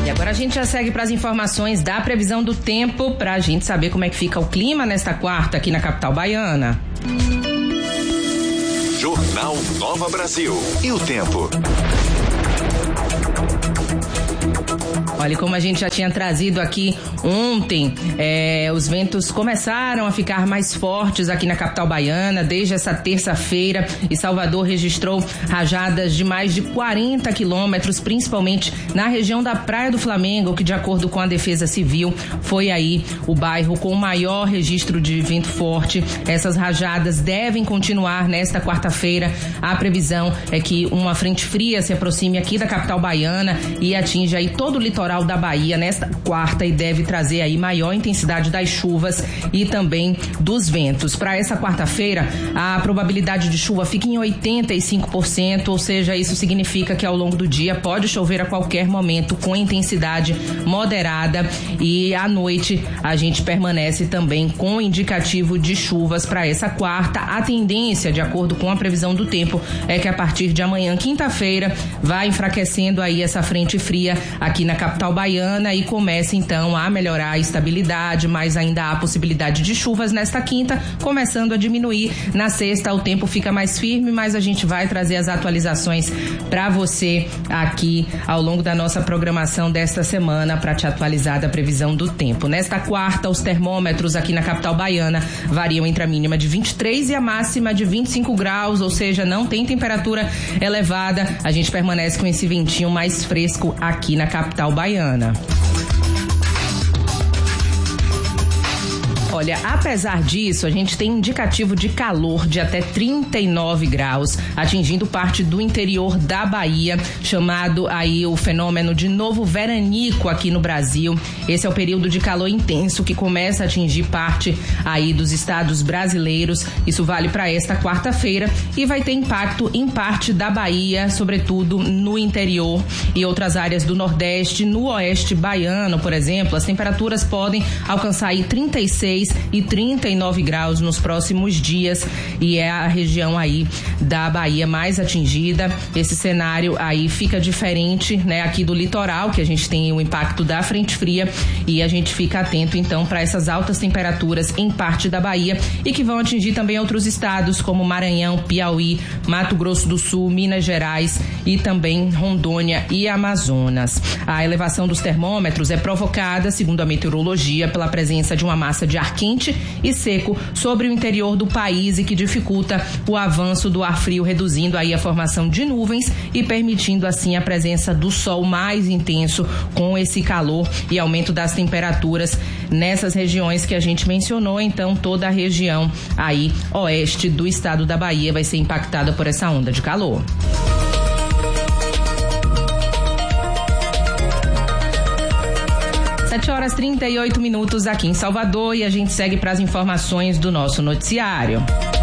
E agora a gente já segue para as informações da previsão do tempo, para a gente saber como é que fica o clima nesta quarta aqui na capital baiana. Jornal Nova Brasil. E o tempo? Olha, como a gente já tinha trazido aqui ontem, os ventos começaram a ficar mais fortes aqui na capital baiana desde essa terça-feira, e Salvador registrou rajadas de mais de 40 quilômetros, principalmente na região da Praia do Flamengo, que de acordo com a Defesa Civil foi aí o bairro com o maior registro de vento forte. Essas rajadas devem continuar nesta quarta-feira. A previsão é que uma frente fria se aproxime aqui da capital baiana e atinja aí todo o litoral da Bahia nesta quarta, e deve trazer aí maior intensidade das chuvas e também dos ventos. Para essa quarta-feira, a probabilidade de chuva fica em 85%, ou seja, isso significa que ao longo do dia pode chover a qualquer momento com intensidade moderada, e à noite a gente permanece também com indicativo de chuvas para essa quarta. A tendência, de acordo com a previsão do tempo, é que a partir de amanhã, quinta-feira, vai enfraquecendo aí essa frente fria aqui na capital baiana e começa então a melhorar a estabilidade, mas ainda há possibilidade de chuvas nesta quinta, começando a diminuir. Na sexta o tempo fica mais firme, mas a gente vai trazer as atualizações para você aqui ao longo da nossa programação desta semana, para te atualizar da previsão do tempo. Nesta quarta, os termômetros aqui na capital baiana variam entre a mínima de 23 e a máxima de 25 graus, ou seja, não tem temperatura elevada. A gente permanece com esse ventinho mais fresco aqui na capital baiana. Olha, apesar disso, a gente tem indicativo de calor de até 39 graus, atingindo parte do interior da Bahia, chamado aí o fenômeno de novo veranico aqui no Brasil. Esse é o período de calor intenso que começa a atingir parte aí dos estados brasileiros. Isso vale para esta quarta-feira e vai ter impacto em parte da Bahia, sobretudo no interior e outras áreas do Nordeste. No oeste baiano, por exemplo, as temperaturas podem alcançar aí 36 e 39 graus nos próximos dias, e é a região aí da Bahia mais atingida. Esse cenário aí fica diferente, né, aqui do litoral, que a gente tem o impacto da frente fria, e a gente fica atento então para essas altas temperaturas em parte da Bahia, e que vão atingir também outros estados como Maranhão, Piauí, Mato Grosso do Sul, Minas Gerais e também Rondônia e Amazonas. A elevação dos termômetros é provocada, segundo a meteorologia, pela presença de uma massa de ar quente e seco sobre o interior do país, e que dificulta o avanço do ar frio, reduzindo aí a formação de nuvens e permitindo assim a presença do sol mais intenso, com esse calor e aumento das temperaturas nessas regiões que a gente mencionou. Então toda a região aí oeste do estado da Bahia vai ser impactada por essa onda de calor. 7h38 aqui em Salvador, e a gente segue para as informações do nosso noticiário.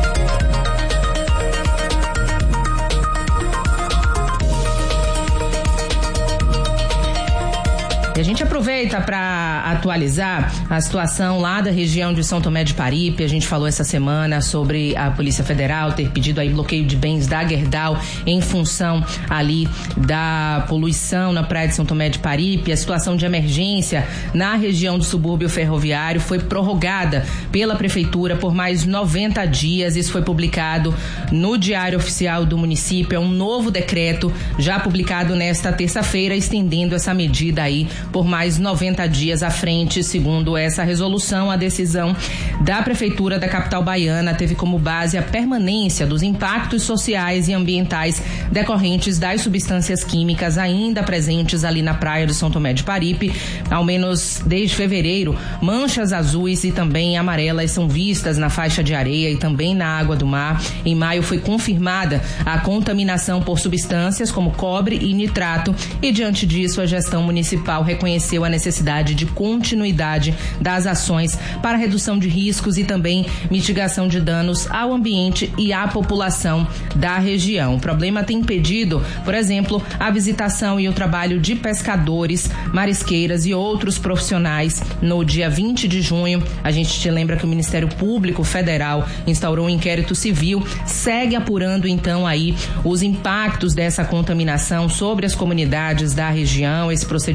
E a gente aproveita para atualizar a situação lá da região de São Tomé de Paripe. A gente falou essa semana sobre a Polícia Federal ter pedido aí bloqueio de bens da Gerdau em função ali da poluição na praia de São Tomé de Paripe. A situação de emergência na região do subúrbio ferroviário foi prorrogada pela Prefeitura por mais 90 dias. Isso foi publicado no Diário Oficial do município. É um novo decreto já publicado nesta terça-feira, estendendo essa medida aí por mais 90 dias à frente. Segundo essa resolução, a decisão da Prefeitura da capital baiana teve como base a permanência dos impactos sociais e ambientais decorrentes das substâncias químicas ainda presentes ali na praia do São Tomé de Paripe. Ao menos desde fevereiro, manchas azuis e também amarelas são vistas na faixa de areia e também na água do mar. Em maio foi confirmada a contaminação por substâncias como cobre e nitrato, e diante disso a gestão municipal reconheceu a necessidade de continuidade das ações para redução de riscos e também mitigação de danos ao ambiente e à população da região. O problema tem impedido, por exemplo, a visitação e o trabalho de pescadores, marisqueiras e outros profissionais. No dia 20 de junho, a gente te lembra que o Ministério Público Federal instaurou um inquérito civil, segue apurando então aí os impactos dessa contaminação sobre as comunidades da região. Esse procedimento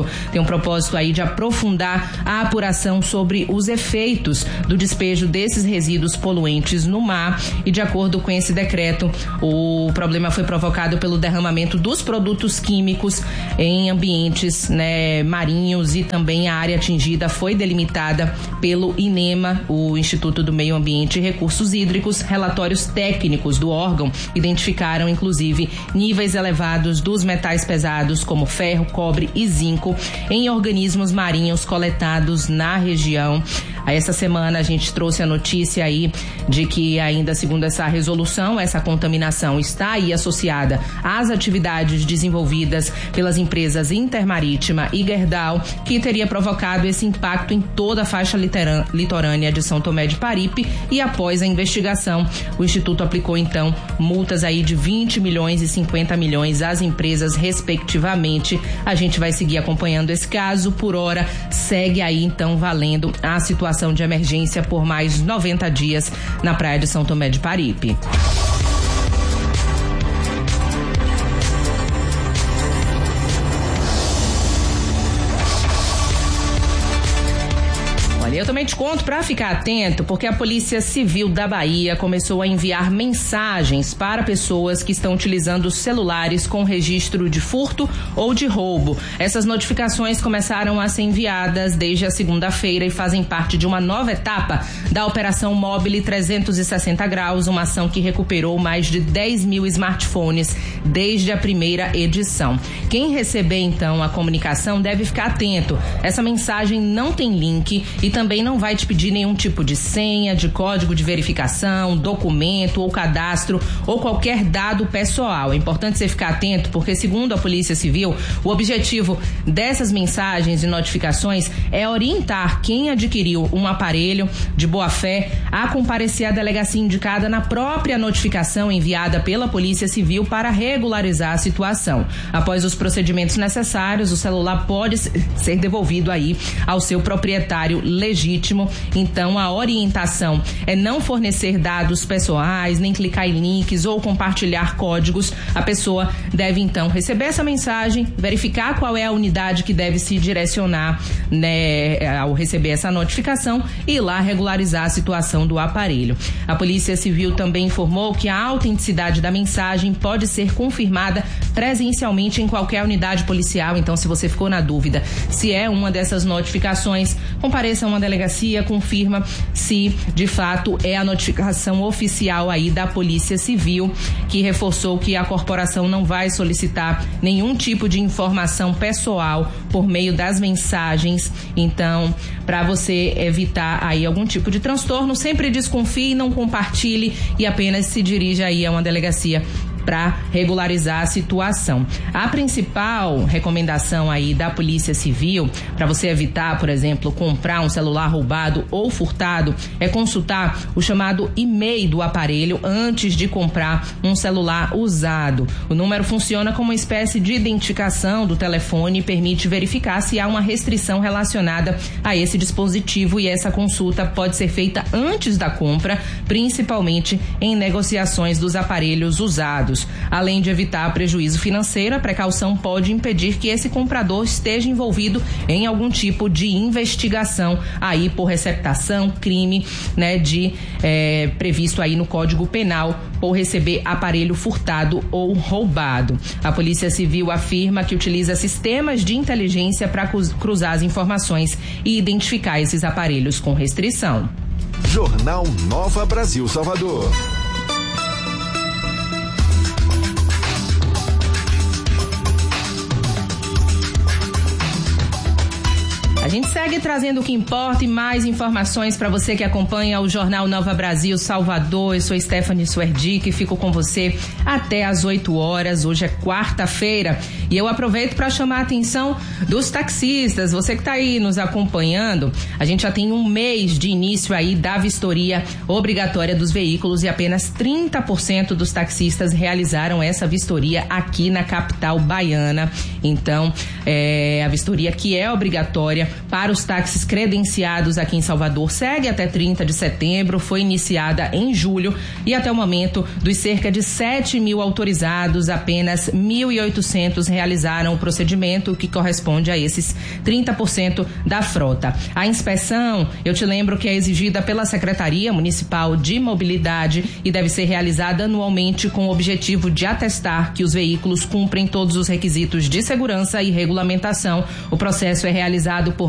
tem um propósito aí de aprofundar a apuração sobre os efeitos do despejo desses resíduos poluentes no mar e, de acordo com esse decreto, o problema foi provocado pelo derramamento dos produtos químicos em ambientes, né, marinhos, e também a área atingida foi delimitada pelo INEMA, o Instituto do Meio Ambiente e Recursos Hídricos. Relatórios técnicos do órgão identificaram, inclusive, níveis elevados dos metais pesados como ferro, cobre e zinco em organismos marinhos coletados na região. Essa semana a gente trouxe a notícia aí de que, ainda segundo essa resolução, essa contaminação está aí associada às atividades desenvolvidas pelas empresas Intermarítima e Gerdau, que teria provocado esse impacto em toda a faixa litorânea de São Tomé de Paripe. E após a investigação, o Instituto aplicou então multas aí de 20 milhões e 50 milhões às empresas, respectivamente. A gente vai seguir acompanhando esse caso. Por hora, segue aí então valendo a situação de emergência por mais 90 dias na praia de São Tomé de Paripe. Eu também te conto para ficar atento, porque a Polícia Civil da Bahia começou a enviar mensagens para pessoas que estão utilizando celulares com registro de furto ou de roubo. Essas notificações começaram a ser enviadas desde a segunda-feira e fazem parte de uma nova etapa da Operação Mobile 360 Graus, uma ação que recuperou mais de 10 mil smartphones desde a primeira edição. Quem receber, então, a comunicação deve ficar atento. Essa mensagem não tem link e também não vai te pedir nenhum tipo de senha, de código de verificação, documento ou cadastro ou qualquer dado pessoal. É importante você ficar atento, porque, segundo a Polícia Civil, o objetivo dessas mensagens e notificações é orientar quem adquiriu um aparelho de boa-fé a comparecer à delegacia indicada na própria notificação enviada pela Polícia Civil para regularizar a situação. Após os procedimentos necessários, o celular pode ser devolvido aí ao seu proprietário legítimo. Então, a orientação é não fornecer dados pessoais, nem clicar em links ou compartilhar códigos. A pessoa deve, então, receber essa mensagem, verificar qual é a unidade que deve se direcionar, né, ao receber essa notificação, e ir lá regularizar a situação do aparelho. A Polícia Civil também informou que a autenticidade da mensagem pode ser confirmada presencialmente em qualquer unidade policial. Então, se você ficou na dúvida se é uma dessas notificações, compareça a uma delegacia, confirma se de fato é a notificação oficial aí da Polícia Civil, que reforçou que a corporação não vai solicitar nenhum tipo de informação pessoal por meio das mensagens. Então, para você evitar aí algum tipo de transtorno, sempre desconfie, não compartilhe e apenas se dirija aí a uma delegacia para regularizar a situação. A principal recomendação aí da Polícia Civil para você evitar, por exemplo, comprar um celular roubado ou furtado é consultar o chamado e-mail do aparelho antes de comprar um celular usado. O número funciona como uma espécie de identificação do telefone e permite verificar se há uma restrição relacionada a esse dispositivo, e essa consulta pode ser feita antes da compra, principalmente em negociações dos aparelhos usados. Além de evitar prejuízo financeiro, a precaução pode impedir que esse comprador esteja envolvido em algum tipo de investigação aí por receptação, crime, né, previsto aí no Código Penal por receber aparelho furtado ou roubado. A Polícia Civil afirma que utiliza sistemas de inteligência para cruzar as informações e identificar esses aparelhos com restrição. Jornal Nova Brasil Salvador. A gente segue trazendo o que importa e mais informações para você que acompanha o Jornal Nova Brasil Salvador. Eu sou Stephanie Suerdick e fico com você até às 8 horas. Hoje é quarta-feira e eu aproveito para chamar a atenção dos taxistas. Você que está aí nos acompanhando, a gente já tem um mês de início aí da vistoria obrigatória dos veículos e apenas 30% dos taxistas realizaram essa vistoria aqui na capital baiana. Então, a vistoria que é obrigatória para os táxis credenciados aqui em Salvador segue até 30 de setembro, foi iniciada em julho e até o momento, dos cerca de 7 mil autorizados, apenas 1.800 realizaram o procedimento, o que corresponde a esses 30% da frota. A inspeção, eu te lembro que é exigida pela Secretaria Municipal de Mobilidade e deve ser realizada anualmente com o objetivo de atestar que os veículos cumprem todos os requisitos de segurança e regulamentação. O processo é realizado por